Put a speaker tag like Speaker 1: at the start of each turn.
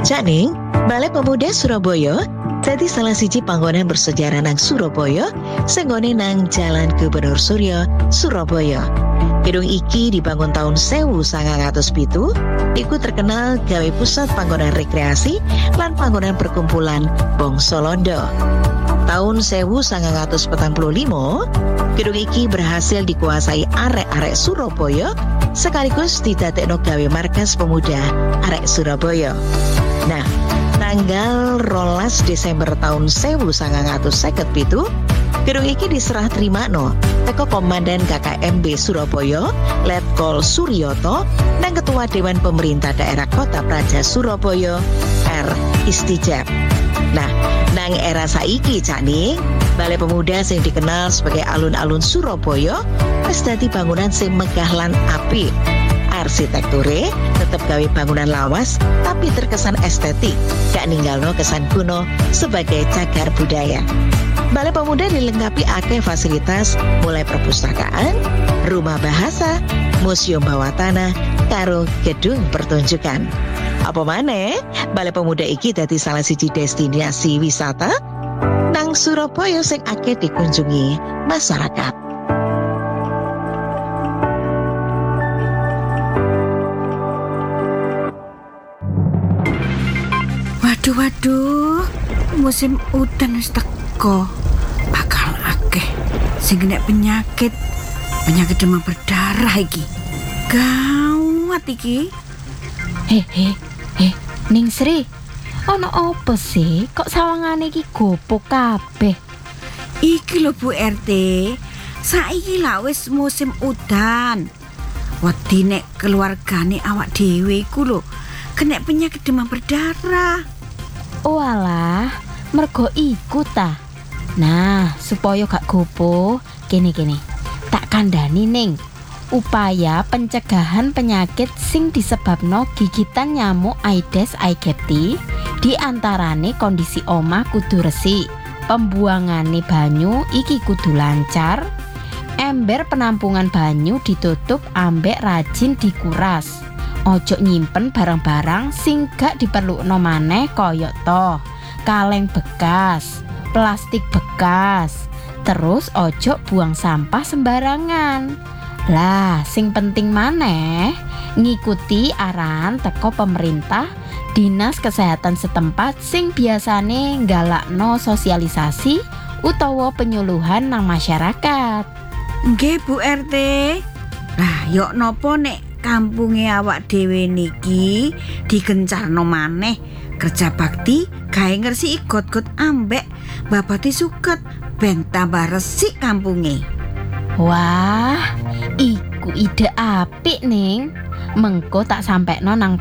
Speaker 1: Cak Ning, Balai Pemuda Surabaya dadi salah siji panggonan bersejarah nang Surabaya sing nggone nang Jalan Gubernur Suryo, Surabaya. Gedung iki dibangun tahun 1907, iku terkenal gawe pusat panggonan rekreasi lan panggonan perkumpulan bangsa Londo. Tahun 1945, gedung iki berhasil dikuasai arek-arek Surabaya sekaligus didadekno gawe markas pemuda arek Surabaya. Nah, tanggal 12 Desember tahun 1957, gedung iki diserah terimakno teko Komandan KKMB Surabaya, Letkol Suryoto, dan Ketua Dewan Pemerintah Daerah Kota Praja Surabaya, R. Istijab. Nah, nang era saiki Cak Ning, Balai Pemuda sing dikenal sebagai alun-alun Surabaya wis dadi bangunan sing megah lan apik. Arsitekture tetap gawe bangunan lawas tapi terkesan estetik, gak ninggalno kesan kuno sebagai cagar budaya. Balai Pemuda dilengkapi akeh fasilitas mulai perpustakaan, rumah bahasa, museum bawah tanah, karo gedung pertunjukan. Apa maneh, Balai Pemuda iki dadi salah siji destinasi wisata nang Surabaya sing akeh dikunjungi masyarakat.
Speaker 2: Waduh, musim udan wis teko. Bakal akeh sing kena penyakit demam berdarah iki. Gawat iki.
Speaker 3: Ning Sri, ono apa sih? Kok sawangane iki gopo kabeh?
Speaker 2: Iki lho Bu RT, saiki lah wis musim udan. Wedi nek keluargane awak dhewe iku lho kena penyakit demam berdarah.
Speaker 3: Oh alah, mergo iku ta. Nah, supaya gak gopo, kene tak kandhani Ning. Upaya pencegahan penyakit sing disebabno gigitan nyamuk Aedes aegypti, di antarane kondisi omah kudu resik, pembuangane banyu iki kudu lancar, ember penampungan banyu ditutup ambek rajin dikuras. Ojo nyimpen barang-barang sing gak diperlukno maneh kaya to kaleng bekas, plastik bekas. Terus ojo buang sampah sembarangan. Lah, sing penting maneh ngikuti arahan teko pemerintah, dinas kesehatan setempat sing biasane nggalakno sosialisasi utawa penyuluhan nang masyarakat.
Speaker 2: Nggih Bu RT. Lah, yok nopo nek kampunge awak dhewe niki digencarno maneh kerja bakti gawe ngresiki got-got ambek babati suket ben tambah resik kampunge.
Speaker 3: Wah, iku ide apik Ning. Mengko tak sampekno nang